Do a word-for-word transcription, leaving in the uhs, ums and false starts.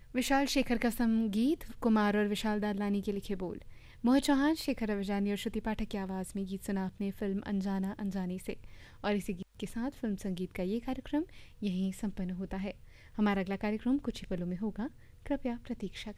विशाल शेखर का संगीत, कुमार और विशाल दादलानी के लिखे बोल। मोहित चौहान, शेखर रवजानी और श्रुति पाठक की आवाज़ में गीत सुना आपने फिल्म अनजाना अनजानी से। और इसी गीत के साथ फिल्म संगीत का ये कार्यक्रम यहीं संपन्न होता है। हमारा अगला कार्यक्रम कुछ ही पलों में होगा, कृपया प्रतीक्षा करें।